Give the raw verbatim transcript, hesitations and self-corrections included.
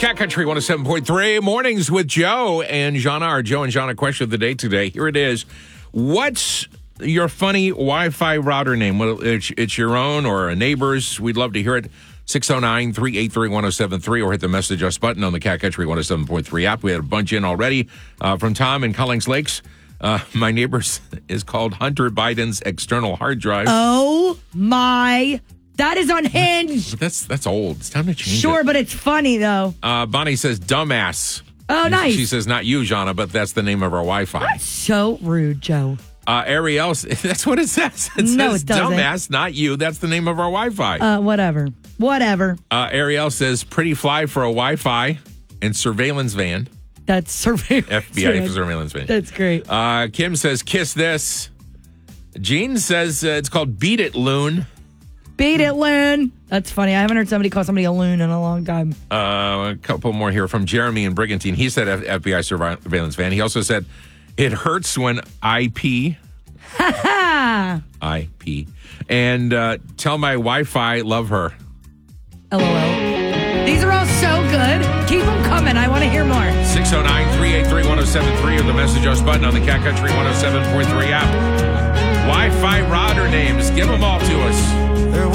Cat Country one oh seven point three, mornings with Joe and Jana. Our Joe and Jana question of the day today. Here it is. What's your funny Wi-Fi router name? Well, it's, it's your own or a neighbor's. We'd love to hear it. six oh nine, three eight three, one oh seven three or hit the message us button on the Cat Country one oh seven point three app. We had a bunch in already uh, from Tom in Collings Lakes. Uh, my neighbor's is called Hunter Biden's external hard drive. Oh, my. That is unhinged. That's that's old. It's time to change Sure, it. but it's funny, though. Uh, Bonnie says dumbass. Oh, nice. She says not you, Jana, but that's the name of our Wi-Fi. That's so rude, Joe. Uh, Ariel, that's what it says. It No, says it doesn't. dumbass, not you. That's the name of our Wi-Fi. Uh, whatever. Whatever. Uh, Ariel says pretty fly for a Wi-Fi and surveillance van. That's surveillance. F B I surveillance van. That's great. Uh, Kim says kiss this. Gene says uh, it's called Beat It Loon. Beat it, loon. That's funny. I haven't heard somebody call somebody a loon in a long time. Uh, a couple more here from Jeremy in Brigantine. He said F- FBI surveillance van. He also said it hurts when I pee. Ha I pee. And uh, tell my Wi-Fi love her. LOL. These are all so good. Keep them coming. I want to hear more. six oh nine, three eight three, one oh seven three or the message us button on the Cat Country one oh seven point three app. Wi-Fi router names. Give them all to us.